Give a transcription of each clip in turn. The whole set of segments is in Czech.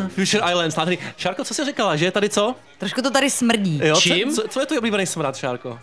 Future Islands. Šárko, co jsi říkala, že je tady co? Trošku to tady smrdí. Jo, Čím? Co je tvůj oblíbený smrad, Šárko?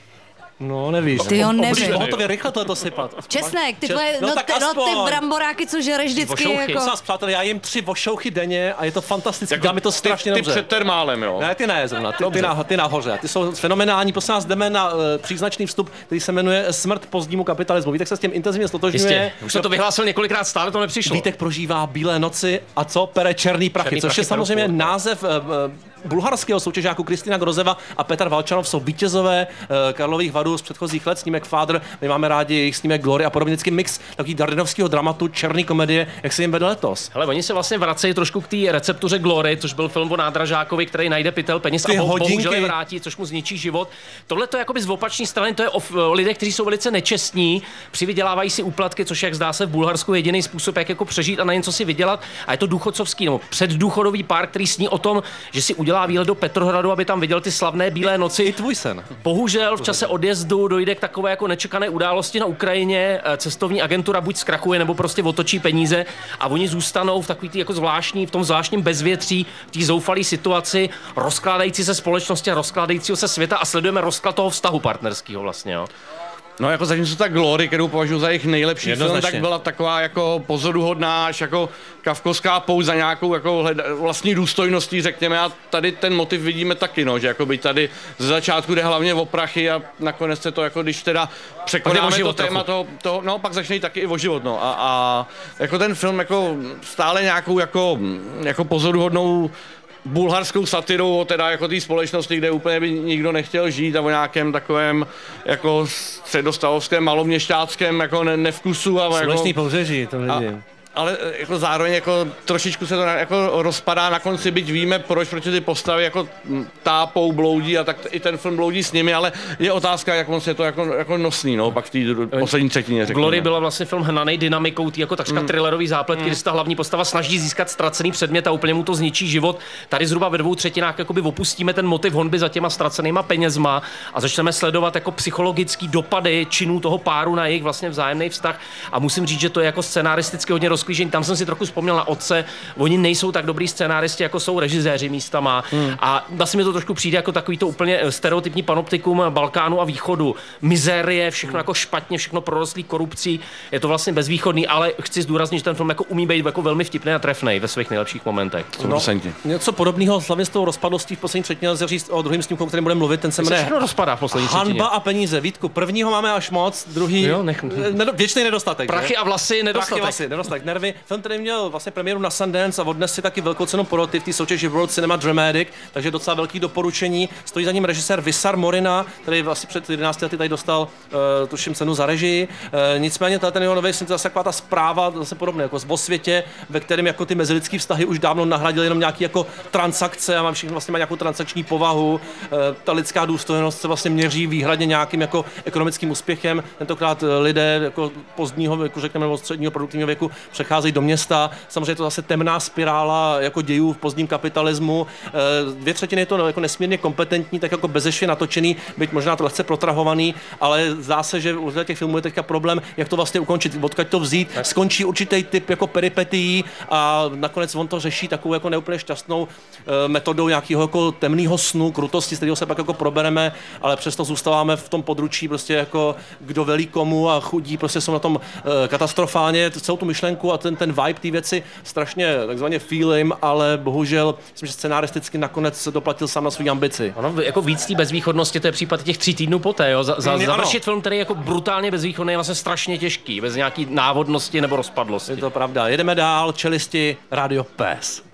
No, nevíš. Ty jo, nevím. Hotově rychle to sypat. Česnek, ty tvoje, tak ty aspoň. bramboráky, co žereš vždycky Vošouchy. jako... Prosím vás, přátelé, já jim 3 vošouchy denně a je to fantastické, Jako dá mi to strašně ty dobře. před termálem, jo. Ne, ty ne, zrovna, ty nahoře. Ty jsou fenomenální, prosím nás, jdeme na příznačný vstup, který se jmenuje Smrt pozdnímu kapitalismu. Vítek se s tím intenzivně stotožňuje. Jistě, už jsem to vyhlásil několikrát, stále to nepřišlo. Vítek prožívá bílé noci a co? Pere černý prachy, Černý což prachy, je samozřejmě Perosport. název bulharského soutěžáku Kristina Grozeva a Petr Valčanov jsou vítězové Karlových Varů z předchozích let, snímek Father, my máme rádi jejich snímek Glory a podobně, vždycky mix takový dardinovského dramatu, černý komedie, jak se jim vede letos. Hele, oni se vlastně vracejí trošku k té receptuře Glory, což byl film o nádražákovi, který najde pytel peněz Ty a hodinky. bohužel je vrátí, což mu zničí život. Tohle to je jakoby z opačné strany, to je o lidech, kteří jsou velice nečestní, přivydělávají si úplatky, což jak zdá se v Bulharsku je jediný způsob, jak jako přežít a na něco si vydělat. A je to důchodcovský nebo předdůchodový pár, který sní o tom, že si udělá výlet do Petrohradu, aby tam viděl ty slavné bílé noci. I tvůj sen. Bohužel v čase odjezdu dojde k takové jako nečekané události na Ukrajině. Cestovní agentura buď zkrachuje, nebo prostě otočí peníze a oni zůstanou v takový tý jako zvláštní, v tom zvláštním bezvětří, v té zoufalé situaci, rozkládající se společnosti a rozkládajícího se světa a sledujeme rozklad toho vztahu partnerského vlastně, jo. No jako zatímco ta Glory, kterou považuji za jejich nejlepší film, Jednoznačně. tak byla taková jako pozoruhodná, až jako kavkovská pouť za nějakou jako vlastní důstojností, řekněme, a tady ten motiv vidíme taky, no, že jako by tady ze začátku jde hlavně o prachy a nakonec se to jako, když teda překonáme to téma, no pak začne taky i o život, no, a jako ten film jako stále nějakou jako pozoruhodnou bulharskou satirou, teda jako té společnosti, kde úplně by nikdo nechtěl žít a o nějakém takovém jako středostavovském, maloměšťáckém jako nevkusu a Slunečný jako, pobřeží, to vidím. ale jako zároveň jako trošičku se to jako rozpadá na konci, byť víme proč, protože ty postavy jako tápou, bloudí a tak i ten film bloudí s nimi, ale je otázka, jak moc je to jako nosný, no, pak v té poslední třetině, řekněme. Glory byla vlastně film hnanej dynamikou, tý jako takřka thrillerový zápletky, kdy se ta hlavní postava snaží získat ztracený předmět a úplně mu to zničí život. Tady zhruba ve 2/3 jakoby opustíme ten motiv honby za těma ztracenýma penězma a začneme sledovat jako psychologický dopady činů toho páru na jejich vlastně vzájemný vztah. A musím říct, že to je jako scenaristicky hodně rozklížení. Tam jsem si trochu vzpomněl na Otce. Oni nejsou tak dobrý scénáristi, jako jsou režiséři místama. A vlastně mi to trošku přijde jako takový to úplně stereotypní panoptikum Balkánu a východu. Mizérie, všechno jako špatně, všechno prorostlý korupcí. Je to vlastně bezvýchodný, ale chci zdůraznit, že ten film jako umí být jako velmi vtipný a trefnej ve svých nejlepších momentech. Něco podobného hlavně s tou rozpadlostí v poslední třetině lze říct o druhém snímku, o kterém budeme mluvit, ten se jmenuje Všechno rozpadá v poslední třetině. Hanba a peníze. Vítku, prvního máme až moc, druhý Jo, věčný nedostatek. Prachy a vlasy, nedostatek nervy. Film, který měl vlastně premiéru na Sundance a odnes si taky velkou cenu poroty v té soutěži World Cinema Dramatic, takže docela velký doporučení. Stojí za ním režisér Visar Morina, který vlastně před 11 lety tady dostal tuším cenu za režii. Nicméně ten jeho nový film je zase taková ta zpráva zase podobné jako o světě, ve kterém jako ty mezilidský vztahy už dávno nahradily jenom nějaký jako transakce a všechno vlastně má nějakou transakční povahu. Ta lidská důstojnost se vlastně měří výhradně nějakým jako ekonomickým úspěchem. Tentokrát lidé jako pozdního, jako řekněme, nebo středního produktivního věku přecházejí do města. Samozřejmě je to zase temná spirála jako dějů v pozdním kapitalismu. 2/3 je to jako nesmírně kompetentní, tak jako bezešvě natočený, byť možná to lehce protrahovaný, ale zdá se, že u těch filmů je teďka problém, jak to vlastně ukončit, odkud to vzít. Skončí určitý typ jako peripetií a nakonec on to řeší takovou jako neúplně šťastnou metodou nějakého jako temného snu, krutosti, z kterého se pak jako probereme, ale přesto zůstáváme v tom područí prostě jako kdo velí komu a chudí prostě jsou na tom katastrofálně. Celou tu myšlenku a ten vibe té věci strašně takzvaně feeling, ale bohužel myslím, že scenaristicky nakonec se doplatil sám na svou ambici. Ono jako víc té bezvýchodnosti, to je případ těch 3 týdnů poté, jo. Završit film, který je jako brutálně bezvýchodný, je vlastně strašně těžký, bez nějaký návodnosti nebo rozpadlosti. Je to pravda. Jedeme dál, Čelisti, Radio PES.